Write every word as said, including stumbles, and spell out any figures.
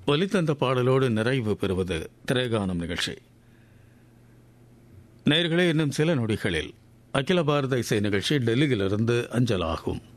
ஒலித்தந்த பாடலோடு நிறைவு பெறுவது திரைகானம் நிகழ்ச்சி. நேயர்களே, இன்னும் சில நொடிகளில் அகில பாரத இசை நிகழ்ச்சி டெல்லியிலிருந்து அஞ்சலாகும்.